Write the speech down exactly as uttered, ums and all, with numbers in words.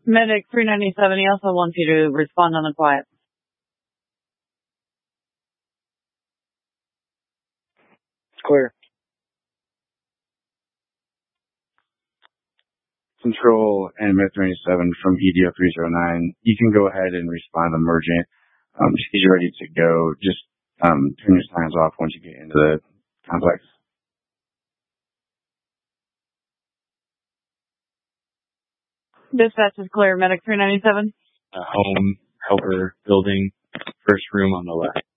Medic three ninety-seven, he also wants you to respond on the quiet. Clear. Control and Med three ninety-seven from E D O three oh nine. You can go ahead and respond emergent. Um, just get you ready to go. Just um, turn your signs off once you get into the complex. Dispatch is clear. Medic three ninety-seven. Uh, home, helper, building, first room on the left.